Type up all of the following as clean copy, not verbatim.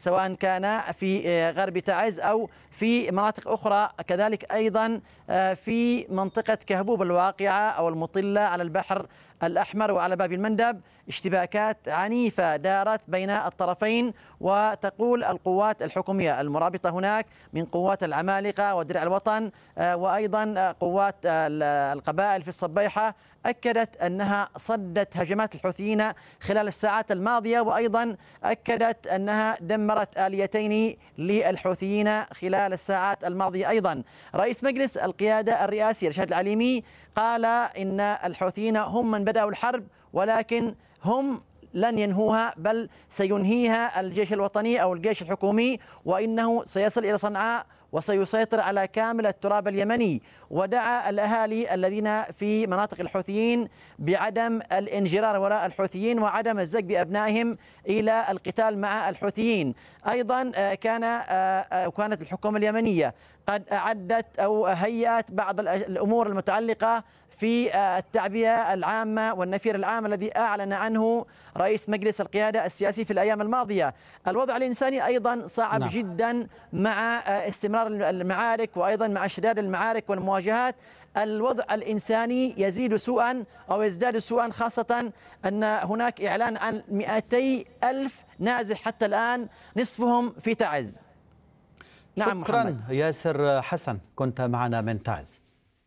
سواء كان في غرب تعز أو في مناطق أخرى، كذلك أيضا في منطقة كهبوب الواقعة أو المطلة على البحر الأحمر وعلى باب المندب. اشتباكات عنيفة دارت بين الطرفين، وتقول القوات الحكومية المرابطة هناك من قوات العمالقة ودرع الوطن وأيضا قوات القبائل في الصبيحة أكدت أنها صدت هجمات الحوثيين خلال الساعات الماضية، وأيضا أكدت أنها دمرت آليتين للحوثيين خلال الساعات الماضية. أيضا رئيس مجلس القيادة الرئاسي رشاد العليمي قال إن الحوثيين هم من بدأوا الحرب، ولكن هم لن ينهوها بل سينهيها الجيش الوطني أو الجيش الحكومي، وإنه سيصل إلى صنعاء وسيسيطر على كامل التراب اليمني. ودعا الأهالي الذين في مناطق الحوثيين بعدم الانجرار وراء الحوثيين وعدم الزج بأبنائهم إلى القتال مع الحوثيين. أيضا كانت الحكومة اليمنية قد أعدت أو هيأت بعض الأمور المتعلقة في التعبئة العامة والنفير العام الذي أعلن عنه رئيس مجلس القيادة السياسي في الأيام الماضية. الوضع الإنساني أيضا صعب جدا مع استمرار المعارك وأيضا مع اشتداد المعارك والمواجهات. الوضع الإنساني يزيد سوءا أو يزداد سوءا، خاصة أن هناك إعلان عن 200 ألف نازح حتى الآن، نصفهم في تعز. نعم شكرا محمد. ياسر حسن كنت معنا من تعز.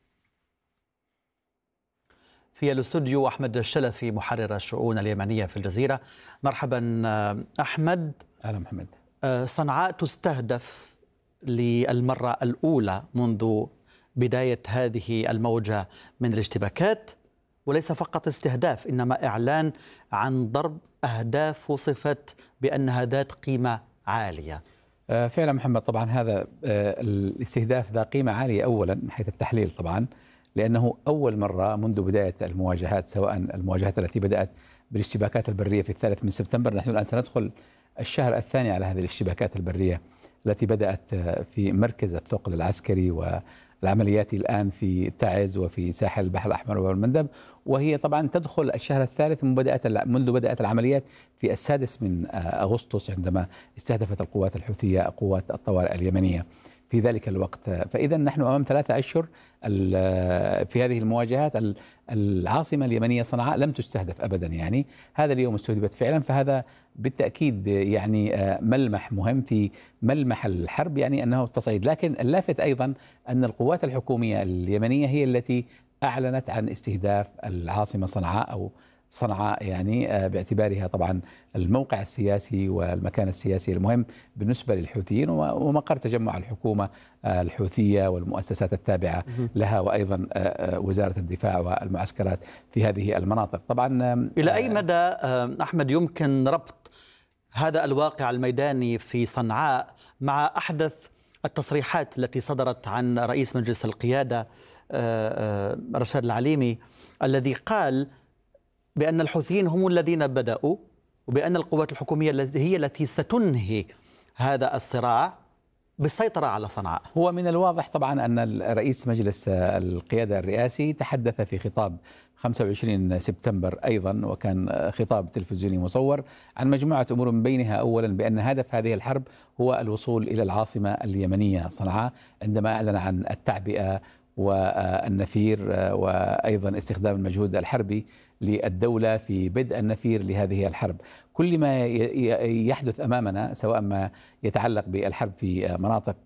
في الاستوديو أحمد الشلفي محرر الشؤون اليمنية في الجزيرة. مرحبا أحمد. أهلا محمد. صنعاء تستهدف للمرة الأولى منذ بداية هذه الموجة من الاشتباكات، وليس فقط استهداف إنما إعلان عن ضرب أهداف وصفت بأنها ذات قيمة عالية. فعلا محمد، طبعا هذا الاستهداف ذا قيمة عالية أولا من حيث التحليل طبعا، لأنه أول مرة منذ بداية المواجهات، سواء المواجهات التي بدأت بالاشتباكات البرية في 3 من سبتمبر، نحن الآن سندخل الشهر الثاني على هذه الاشتباكات البرية التي بدأت في مركز الثقل العسكري، والعمليات الآن في تعز وفي ساحل البحر الأحمر والمندب، وهي طبعا تدخل الشهر الثالث منذ بدأت العمليات في 6 من أغسطس عندما استهدفت القوات الحوثية قوات الطوارئ اليمنية في ذلك الوقت. فإذا نحن أمام 3 أشهر في هذه المواجهات. العاصمة اليمنية صنعاء لم تستهدف أبدا، يعني هذا اليوم استهدفت فعلا، فهذا بالتأكيد يعني ملمح مهم في ملمح الحرب، يعني أنه التصعيد. لكن اللافت أيضا أن القوات الحكومية اليمنية هي التي أعلنت عن استهداف العاصمة صنعاء أو صنعاء، يعني باعتبارها طبعا الموقع السياسي والمكان السياسي المهم بالنسبة للحوثيين ومقر تجمع الحكومة الحوثية والمؤسسات التابعة لها، وأيضا وزارة الدفاع والمعسكرات في هذه المناطق. طبعا إلى أي مدى أحمد يمكن ربط هذا الواقع الميداني في صنعاء مع أحدث التصريحات التي صدرت عن رئيس مجلس القيادة رشاد العليمي، الذي قال بأن الحوثيين هم الذين بدأوا، وبأن القوات الحكومية هي التي ستنهي هذا الصراع بالسيطرة على صنعاء؟ هو من الواضح طبعا أن رئيس مجلس القيادة الرئاسي تحدث في خطاب 25 سبتمبر أيضا، وكان خطاب تلفزيوني مصور، عن مجموعة أمور، من بينها أولا بأن هدف هذه الحرب هو الوصول إلى العاصمة اليمنية صنعاء، عندما أعلن عن التعبئة والنفير وأيضا استخدام المجهود الحربي للدولة في بدء النفير لهذه الحرب. كل ما يحدث أمامنا، سواء ما يتعلق بالحرب في مناطق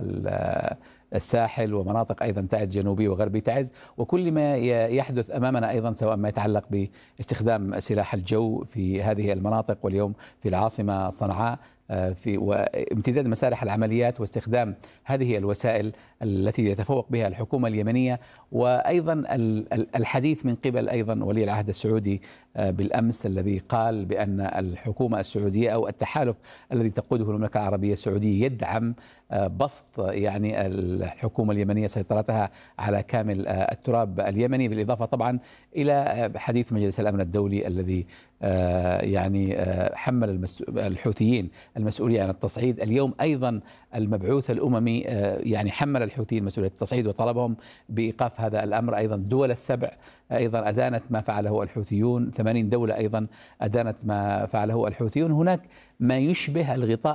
الساحل ومناطق أيضا تعز جنوبي وغربي تعز، وكل ما يحدث أمامنا أيضا سواء ما يتعلق باستخدام سلاح الجو في هذه المناطق، واليوم في العاصمة صنعاء في وامتداد مسارح العمليات واستخدام هذه الوسائل التي يتفوق بها الحكومة اليمنية. وأيضا الحديث من قبل أيضا ولي العهد السعودي بالأمس، الذي قال بأن الحكومة السعودية أو التحالف الذي تقوده المملكة العربية السعودية يدعم بسط يعني الحكومة اليمنية سيطرتها على كامل التراب اليمني، بالإضافة طبعا إلى حديث مجلس الأمن الدولي الذي يعني حمل الحوثيين المسؤولية عن التصعيد. اليوم أيضا المبعوث الأممي يعني حمل الحوثيين مسؤولية التصعيد وطلبهم بإيقاف هذا الأمر. أيضا دول السبع أيضا أدانت ما فعله الحوثيون، 80 دولة أيضا أدانت ما فعله الحوثيون. هناك ما يشبه الغطاء